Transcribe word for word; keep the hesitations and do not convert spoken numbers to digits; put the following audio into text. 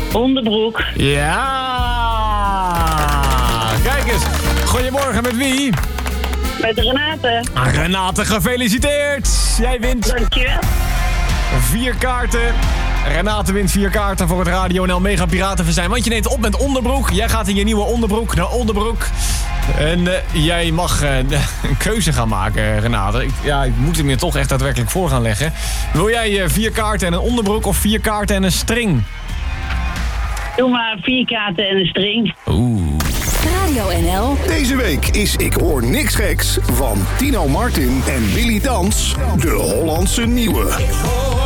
Onderbroek. Ja! Kijk eens. Goedemorgen, met wie? Met Renate. Renate, gefeliciteerd. Jij wint Dankjewel. vier kaarten. Renate wint vier kaarten voor het Radio N L Mega Piratenfestijn. Want je neemt op met onderbroek. Jij gaat in je nieuwe onderbroek naar onderbroek. En uh, jij mag uh, een keuze gaan maken, Renate. Ik, ja, ik moet hem je toch echt daadwerkelijk voor gaan leggen. Wil jij uh, vier kaarten en een onderbroek of vier kaarten en een string? Doe maar vier kaarten en een string. Oeh. Radio N L. Deze week is Ik Hoor Niks Geks van Tino Martin en Willy Dans de Hollandse Nieuwe.